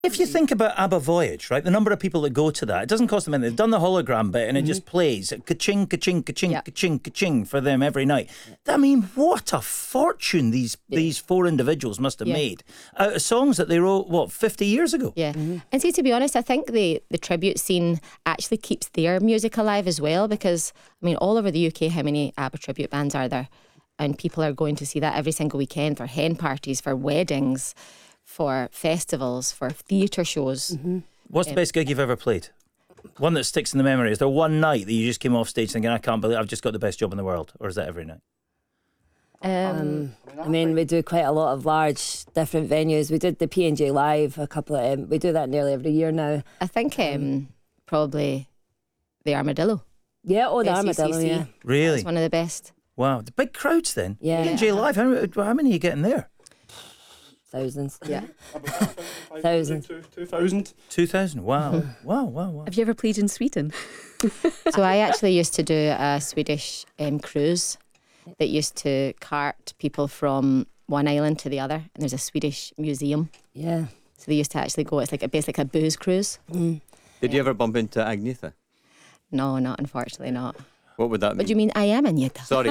If you think about ABBA Voyage, right, the number of people that go to that, it doesn't cost them anything. They've done the hologram bit and it just plays ka-ching, ka-ching, ka-ching, ka-ching, ka-ching for them every night. I mean, what a fortune these four individuals must have made out of songs that they wrote, 50 years ago? Yeah. And see, to be honest, I think the tribute scene actually keeps their music alive as well, because, I mean, all over the UK, how many ABBA tribute bands are there? And people are going to see that every single weekend for hen parties, for weddings, for festivals, for theatre shows. What's the best gig you've ever played? One that sticks in the memory. Is there one night that you just came off stage thinking, I can't believe I've just got the best job in the world? Or is that every night? I mean, we do quite a lot of large, different venues. We did the P&J Live a couple of... we do that nearly every year now. I think probably the Armadillo. Yeah, the SCCC. Armadillo, yeah. Really? It's one of the best. Wow. The big crowds then? Yeah. P&J Live, how many are you getting there? Thousands. Yeah. Thousands. 2,000. 2,000? Wow. Wow. Have you ever played in Sweden? So I actually used to do a Swedish cruise that used to cart people from one island to the other, and there's a Swedish museum. Yeah. So they used to actually go. It's like basically a booze cruise. Did you ever bump into Agnetha? No, unfortunately not. What would that mean? What do you mean? I am Agnetha. Sorry.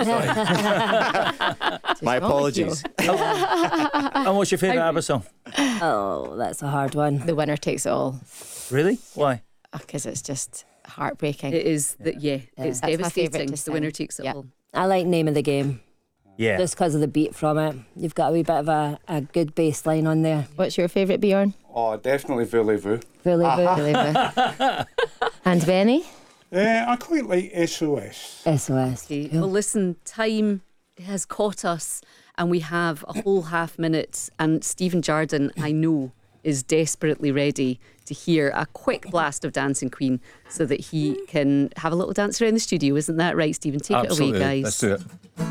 My apologies. And what's your favourite ABBA song? Oh, that's a hard one. The winner takes it all. Really? Why? Because it's just heartbreaking. It is, it's That's my favourite devastating. to The sing. winner takes it all. I like Name of the Game. Yeah. Just because of the beat from it. You've got a wee bit of a good bass line on there. What's your favourite, Bjorn? Oh, definitely Voulez-Vous. Voulez-Vous. And Benny? I quite like SOS. SOS. Okay. Cool. Well, listen, time has caught us and we have a whole half minute, and Stephen Jardine, I know, is desperately ready to hear a quick blast of Dancing Queen so that he can have a little dance around the studio. Isn't that right, Stephen? Take it away, guys. Let's do it.